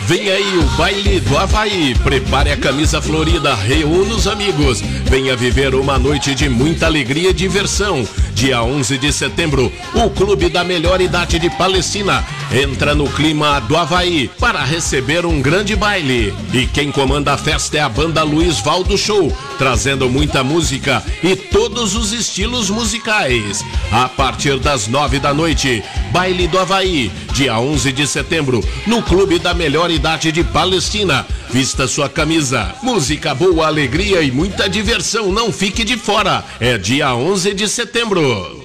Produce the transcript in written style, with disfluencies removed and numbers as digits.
Vem aí o Baile do Havaí. Prepare a camisa florida, reúna os amigos. Venha viver uma noite de muita alegria e diversão. Dia 11 de setembro, o Clube da Melhor Idade de Palestina entra no clima do Havaí para receber um grande baile. E quem comanda a festa é a banda Luiz Valdo Show, trazendo muita música e todos os estilos musicais. A partir das 9 da noite, Baile do Havaí, dia 11 de setembro, no Clube da Melhor Idade de Palestina. Vista sua camisa, música boa, alegria e muita diversão, não fique de fora. É dia 11 de setembro.